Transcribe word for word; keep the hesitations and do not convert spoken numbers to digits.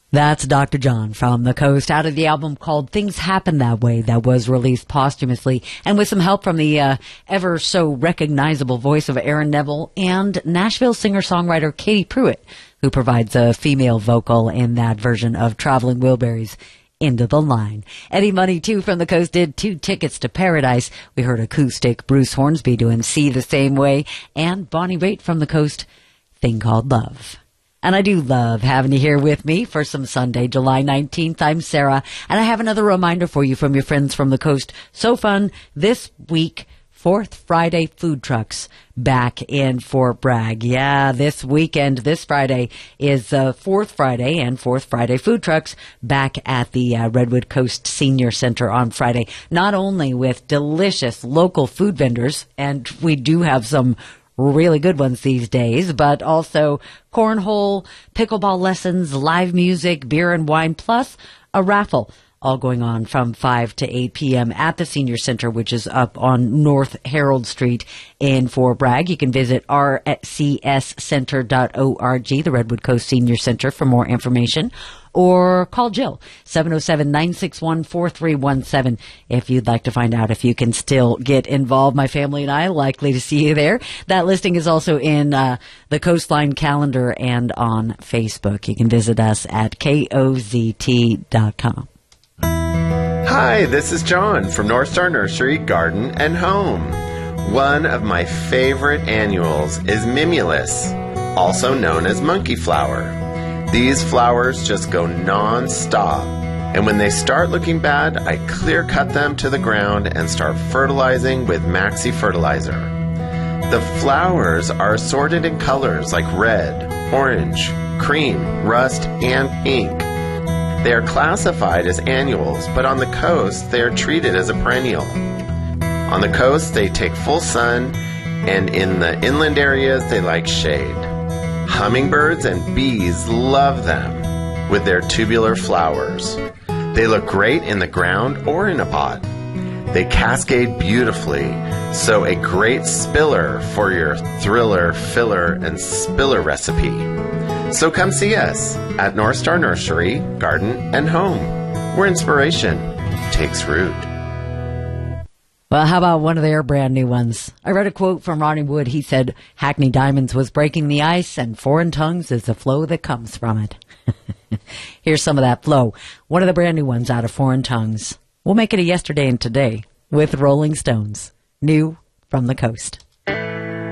That's Doctor John from the Coast, out of the album called Things Happen That Way, that was released posthumously, and with some help from the uh, ever so recognizable voice of Aaron Neville and Nashville singer-songwriter Katie Pruitt, who provides a female vocal in that version of Traveling Wilburys. Into the Line. Eddie Money, too, from the Coast, did Two Tickets to Paradise. We heard acoustic Bruce Hornsby doing See the Same Way, and Bonnie Raitt from the Coast, Thing Called Love. And I do love having you here with me for some Sunday, July nineteenth. I'm Sarah, and I have another reminder for you from your friends from the Coast. So fun this week. Fourth Friday food trucks back in Fort Bragg. Yeah, this weekend, this Friday is uh, Fourth Friday, and Fourth Friday food trucks back at the uh, Redwood Coast Senior Center on Friday. Not only with delicious local food vendors, and we do have some really good ones these days, but also cornhole, pickleball lessons, live music, beer and wine, plus a raffle. All going on from five to eight p.m. at the Senior Center, which is up on North Herald Street in Fort Bragg. You can visit r c s center dot org, the Redwood Coast Senior Center, for more information. Or call Jill, seven oh seven, nine six one, four three one seven, if you'd like to find out if you can still get involved. My family and I are likely to see you there. That listing is also in uh, the Coastline calendar and on Facebook. You can visit us at K O Z T dot com. Hi, this is John from North Star Nursery, Garden and Home. One of my favorite annuals is Mimulus, also known as monkey flower. These flowers just go non-stop, and when they start looking bad, I clear cut them to the ground and start fertilizing with Maxi Fertilizer. The flowers are assorted in colors like red, orange, cream, rust, and pink. They are classified as annuals, but on the coast, they are treated as a perennial. On the coast, they take full sun, and in the inland areas, they like shade. Hummingbirds and bees love them with their tubular flowers. They look great in the ground or in a pot. They cascade beautifully, so a great spiller for your thriller, filler, and spiller recipe. So come see us at North Star Nursery, Garden and Home, where inspiration takes root. Well, how about one of their brand new ones? I read a quote from Ronnie Wood. He said, Hackney Diamonds was breaking the ice, and Foreign Tongues is the flow that comes from it. Here's some of that flow. One of the brand new ones out of Foreign Tongues. We'll make it a yesterday and today with Rolling Stones. New from the Coast.